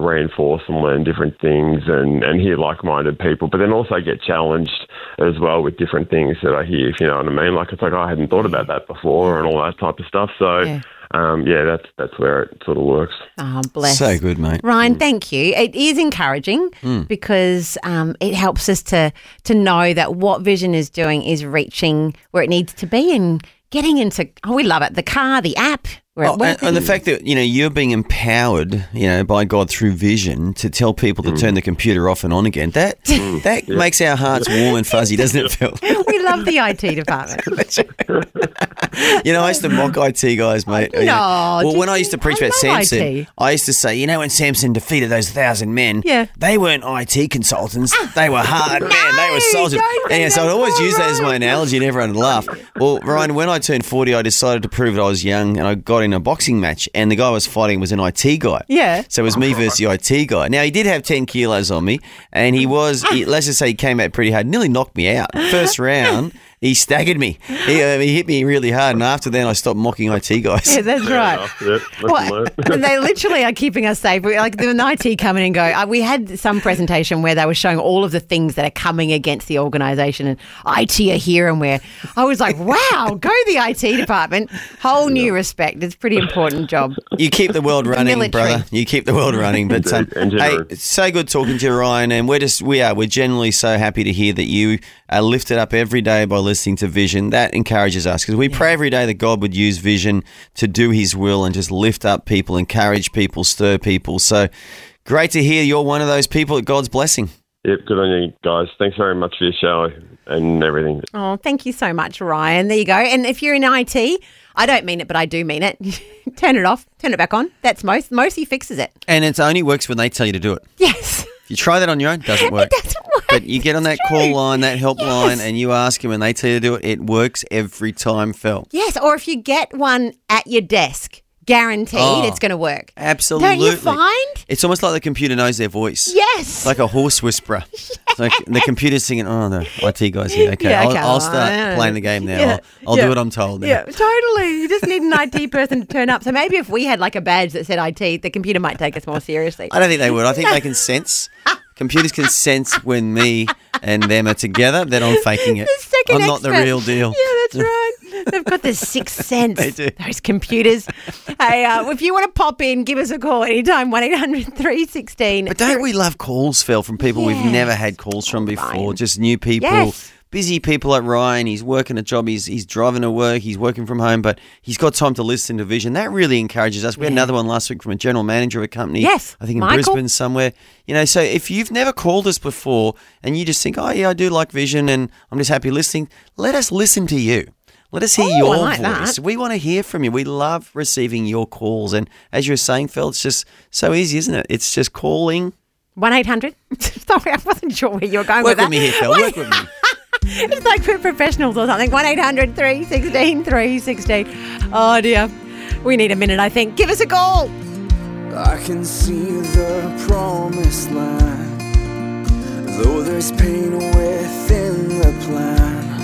reinforce and learn different things and hear like-minded people, but then also get challenged as well with different things that I hear, if you know what I mean. Like, it's like, I hadn't thought about that before and all that type of stuff. So, that's where it sort of works. Oh, bless. So good, mate. Ryan, thank you. It is encouraging because it helps us to know that what Vision is doing is reaching where it needs to be and getting into, we love it, the car, the app. And the fact that, you're being empowered, by God through Vision to tell people to turn the computer off and on again, that makes our hearts warm and fuzzy, doesn't it, Phil? We love the IT department. I used to mock IT guys, mate. When I used to preach about Samson, IT. I used to say, when Samson defeated those 1,000 men, they weren't IT consultants. They were hard men. They were soldiers. So I'd always use that as my analogy and everyone would laugh. Well, Ryan, when I turned 40, I decided to prove that I was young and I got in a boxing match and the guy I was fighting was an IT guy. Yeah. So it was me versus the IT guy. Now, he did have 10 kilos on me and let's just say he came out pretty hard, nearly knocked me out. First round, he staggered me. He hit me really hard, and after then I stopped mocking IT guys. Yeah, that's right. Yep, they literally are keeping us safe. Like the IT come in and go. We had some presentation where they were showing all of the things that are coming against the organisation, and IT are here, and I was like, wow, go the IT department. Whole new respect. It's a pretty important job. You keep the world running, brother. You keep the world running. But hey, it's so good talking to you, Ryan, and we're genuinely so happy to hear that you are lifted up every day by listening to Vision. That encourages us because we pray every day that God would use Vision to do his will and just lift up people, encourage people, stir people. So great to hear you're one of those people that God's blessing. Yep, good on you guys. Thanks very much for your show and everything. Oh, thank you so much, Ryan. There you go. And if you're in IT, I don't mean it, but I do mean it. Turn it off, turn it back on. That's Mosey fixes it. And it only works when they tell you to do it. Yes. If you try that on your own, it doesn't work. It doesn't work. But you get on that call line, that help line, and you ask them and they tell you to do it, it works every time, Phil. Yes, or if you get one at your desk, guaranteed it's going to work. Absolutely. Don't you find? It's almost like the computer knows their voice. Yes. Like a horse whisperer. Yes. Like the computer's singing, the IT guy's here. Okay, I'll start playing the game now. Yeah. I'll do what I'm told now. Yeah, totally. You just need an IT person to turn up. So maybe if we had like a badge that said IT, the computer might take us more seriously. I don't think they would. I think they can sense. Computers can sense when me and them are together that I'm faking it. I'm not the real deal. Yeah, that's right. They've got this sixth sense. They do. Those computers. Hey, if you want to pop in, give us a call anytime, 1-800-316. But don't we love calls, Phil, from people we've never had calls from before, Ryan. just new people. Yes. Busy people like Ryan, he's working a job, he's driving to work, he's working from home, but he's got time to listen to Vision. That really encourages us. We had another one last week from a general manager of a company. Yes, I think in Michael. Brisbane somewhere. So if you've never called us before and you just think, oh yeah, I do like Vision and I'm just happy listening, let us listen to you. Let us hear your like voice. that. We want to hear from you. We love receiving your calls. And as you were saying, Phil, it's just so easy, isn't it? It's just calling. 1-800. Sorry, I wasn't sure where you were going Work with with that. me here, Phil. Work with me. It's like for professionals or something. 1-800-316-316. Oh, dear. We need a minute, I think. Give us a call. I can see the promised land, though there's pain within the plan.